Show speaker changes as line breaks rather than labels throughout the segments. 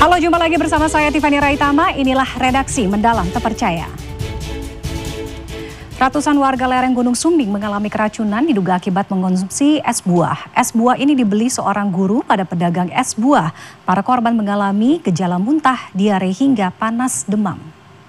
Halo, jumpa lagi bersama saya Tiffany Raitama. Inilah Redaksi Mendalam Terpercaya. Ratusan warga lereng Gunung Sumbing mengalami keracunan diduga akibat mengonsumsi es buah. Es buah ini dibeli seorang guru pada pedagang es buah. Para korban mengalami gejala muntah, diare hingga panas demam.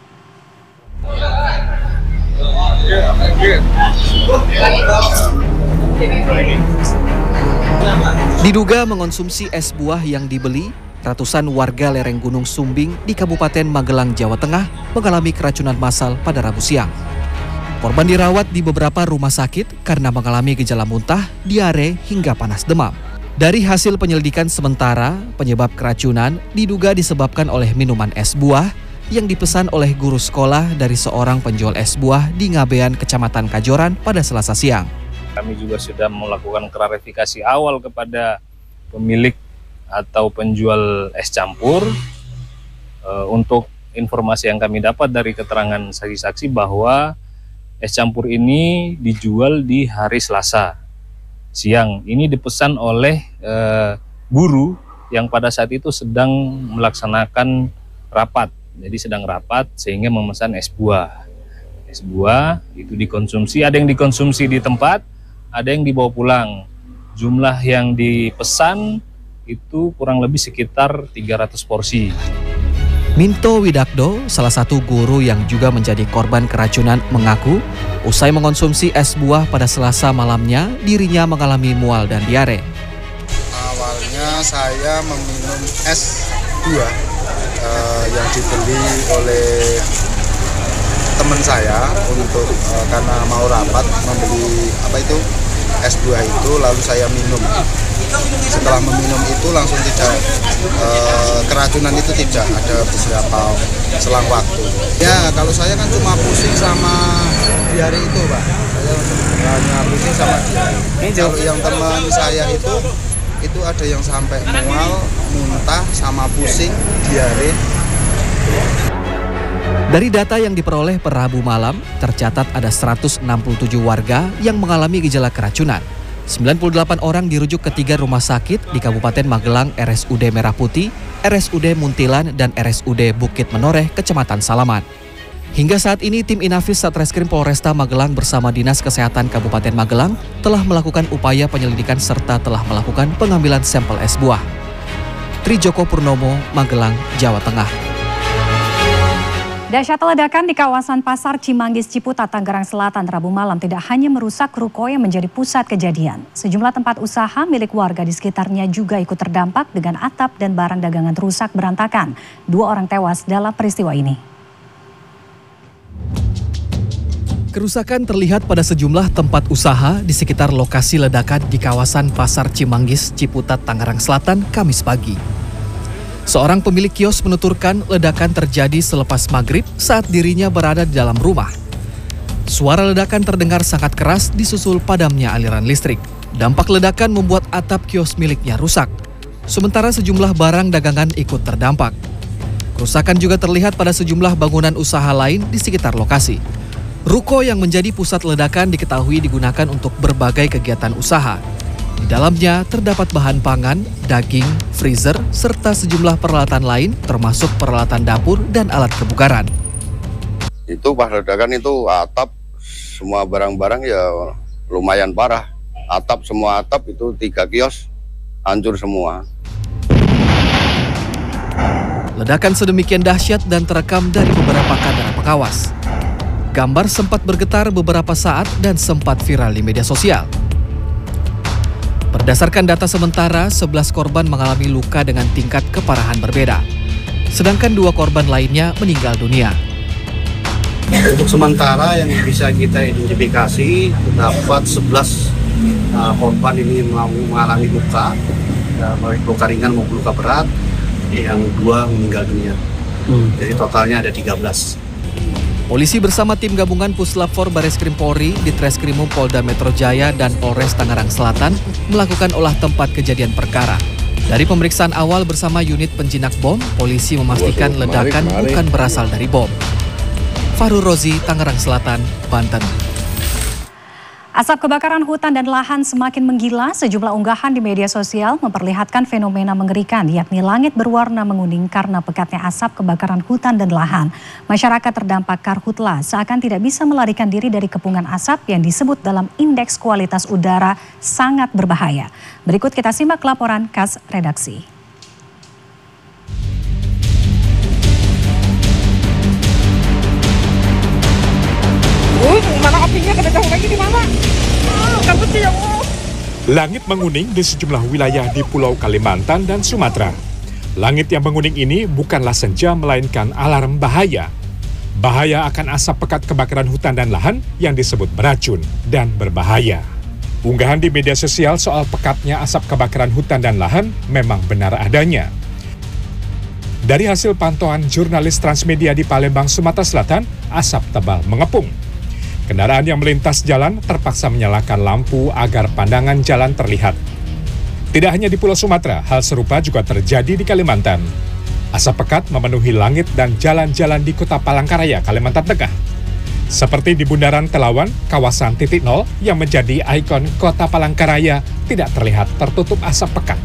Diduga mengonsumsi es buah yang dibeli, ratusan warga lereng Gunung Sumbing di Kabupaten Magelang, Jawa Tengah mengalami keracunan massal pada Rabu siang. Korban dirawat di beberapa rumah sakit karena mengalami gejala muntah, diare hingga panas demam. Dari hasil penyelidikan sementara, penyebab keracunan diduga disebabkan oleh minuman es buah yang dipesan oleh guru sekolah dari seorang penjual es buah di Ngabean, Kecamatan Kajoran pada Selasa siang.
Kami juga sudah melakukan klarifikasi awal kepada pemilik atau penjual es campur. Untuk informasi yang kami dapat dari keterangan saksi-saksi bahwa es campur ini dijual di hari Selasa siang. Ini dipesan oleh guru yang pada saat itu sedang melaksanakan rapat. Jadi sedang rapat sehingga memesan es buah. Es buah itu dikonsumsi, ada yang dikonsumsi di tempat, ada yang dibawa pulang. Jumlah yang dipesan itu kurang lebih sekitar 300 porsi.
Minto Widakdo, salah satu guru yang juga menjadi korban keracunan, mengaku usai mengonsumsi es buah pada Selasa malamnya, dirinya mengalami mual dan diare.
Awalnya saya meminum es buah yang dibeli oleh teman saya untuk karena mau rapat membeli es buah itu, lalu saya minum. Setelah meminum itu langsung tidak keracunan itu tidak ada beberapa selang waktu. Ya kalau saya kan cuma pusing sama diare itu, Pak. Saya hanya pusing sama diare. Kalau yang teman saya itu ada yang sampai mual, muntah, sama pusing, diare.
Dari data yang diperoleh per Rabu malam, tercatat ada 167 warga yang mengalami gejala keracunan. 98 orang dirujuk ke 3 rumah sakit di Kabupaten Magelang, RSUD Merah Putih, RSUD Muntilan, dan RSUD Bukit Menoreh, Kecamatan Salaman. Hingga saat ini, tim Inafis Satreskrim Polresta Magelang bersama Dinas Kesehatan Kabupaten Magelang telah melakukan upaya penyelidikan serta telah melakukan pengambilan sampel es buah. Trijoko Purnomo, Magelang, Jawa Tengah.
Dahsyat ledakan di kawasan Pasar Cimanggis, Ciputat, Tangerang Selatan Rabu malam tidak hanya merusak ruko yang menjadi pusat kejadian. Sejumlah tempat usaha milik warga di sekitarnya juga ikut terdampak dengan atap dan barang dagangan rusak berantakan. 2 orang tewas dalam peristiwa ini.
Kerusakan terlihat pada sejumlah tempat usaha di sekitar lokasi ledakan di kawasan Pasar Cimanggis, Ciputat, Tangerang Selatan, Kamis pagi. Seorang pemilik kios menuturkan ledakan terjadi selepas maghrib saat dirinya berada di dalam rumah. Suara ledakan terdengar sangat keras disusul padamnya aliran listrik. Dampak ledakan membuat atap kios miliknya rusak. Sementara sejumlah barang dagangan ikut terdampak. Kerusakan juga terlihat pada sejumlah bangunan usaha lain di sekitar lokasi. Ruko yang menjadi pusat ledakan diketahui digunakan untuk berbagai kegiatan usaha. Di dalamnya terdapat bahan pangan, daging, freezer, serta sejumlah peralatan lain termasuk peralatan dapur dan alat kebugaran.
Itu pas ledakan itu atap, semua barang-barang ya lumayan parah. Semua atap itu 3 kios hancur semua.
Ledakan sedemikian dahsyat dan terekam dari beberapa kamera pengawas. Gambar sempat bergetar beberapa saat dan sempat viral di media sosial. Berdasarkan data sementara, 11 korban mengalami luka dengan tingkat keparahan berbeda. Sedangkan 2 korban lainnya meninggal dunia.
Untuk sementara yang bisa kita identifikasi, terdapat 11 korban ini mengalami luka, baik luka ringan maupun luka berat, yang 2 meninggal dunia. Jadi totalnya ada 13.
Polisi bersama tim gabungan Puslap 4 Bareskrim Polri, Ditreskrimum Polda Metro Jaya, dan Polres Tangerang Selatan melakukan olah tempat kejadian perkara. Dari pemeriksaan awal bersama unit penjinak bom, polisi memastikan ledakan bukan berasal dari bom. Fahru Rozi, Tangerang Selatan, Banten.
Asap kebakaran hutan dan lahan semakin menggila. Sejumlah unggahan di media sosial memperlihatkan fenomena mengerikan, yakni langit berwarna menguning karena pekatnya asap kebakaran hutan dan lahan. Masyarakat terdampak karhutla seakan tidak bisa melarikan diri dari kepungan asap yang disebut dalam indeks kualitas udara sangat berbahaya. Berikut kita simak laporan khas redaksi.
Mana apinya? Kena jauh lagi di mana? Kabut ya.
Langit menguning di sejumlah wilayah di Pulau Kalimantan dan Sumatera. Langit yang menguning ini bukanlah senja melainkan alarm bahaya. Bahaya akan asap pekat kebakaran hutan dan lahan yang disebut beracun dan berbahaya. Unggahan di media sosial soal pekatnya asap kebakaran hutan dan lahan memang benar adanya. Dari hasil pantauan jurnalis Transmedia di Palembang, Sumatera Selatan, asap tebal mengepung. Kendaraan yang melintas jalan terpaksa menyalakan lampu agar pandangan jalan terlihat. Tidak hanya di Pulau Sumatera, hal serupa juga terjadi di Kalimantan. Asap pekat memenuhi langit dan jalan-jalan di Kota Palangkaraya, Kalimantan Tengah. Seperti di Bundaran Telawan, kawasan titik nol yang menjadi ikon Kota Palangkaraya tidak terlihat tertutup asap pekat.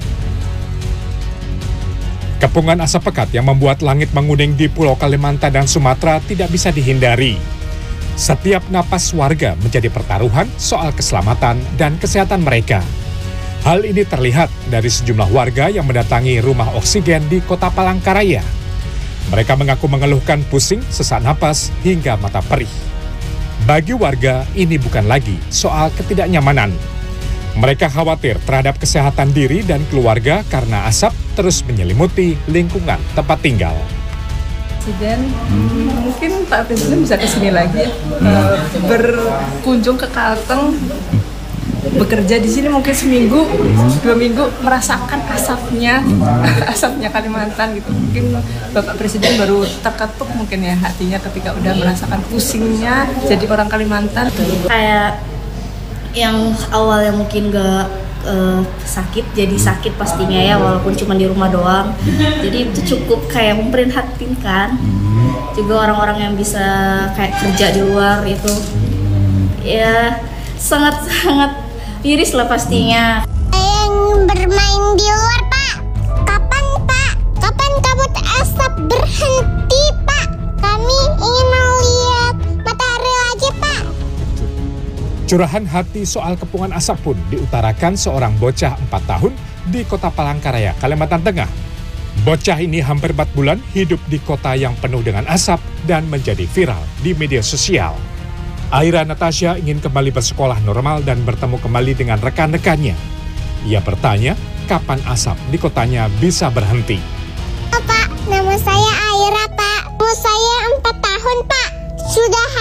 Kepungan asap pekat yang membuat langit menguning di Pulau Kalimantan dan Sumatera tidak bisa dihindari. Setiap napas warga menjadi pertaruhan soal keselamatan dan kesehatan mereka. Hal ini terlihat dari sejumlah warga yang mendatangi rumah oksigen di Kota Palangkaraya. Mereka mengaku mengeluhkan pusing, sesak napas, hingga mata perih. Bagi warga, ini bukan lagi soal ketidaknyamanan. Mereka khawatir terhadap kesehatan diri dan keluarga karena asap terus menyelimuti lingkungan tempat tinggal.
Presiden, mungkin Pak Presiden bisa kesini lagi ya, berkunjung ke Kalteng, bekerja di sini mungkin seminggu, 2 minggu merasakan asapnya Kalimantan gitu. Mungkin Bapak Presiden baru terketuk mungkin ya hatinya ketika udah merasakan pusingnya jadi orang Kalimantan.
Kayak yang awalnya mungkin gak sakit jadi sakit pastinya ya, walaupun cuma di rumah doang. Jadi itu cukup kayak memprihatinkan. Juga orang-orang yang bisa kayak kerja di luar itu ya sangat-sangat miris lah pastinya.
Yang bermain di luar, Pak. Kapan, Pak? Kapan kabut asap berhenti, Pak? Kami ingin melihat matahari lagi, Pak.
Curahan hati soal kepungan asap pun diutarakan seorang bocah 4 tahun di Kota Palangkaraya, Kalimantan Tengah. Bocah ini hampir 4 bulan hidup di kota yang penuh dengan asap dan menjadi viral di media sosial. Aira Natasha ingin kembali bersekolah normal dan bertemu kembali dengan rekan-rekannya. Ia bertanya, kapan asap di kotanya bisa berhenti.
Pak, nama saya Aira, Pak. Umur saya 4 tahun, Pak. Sudah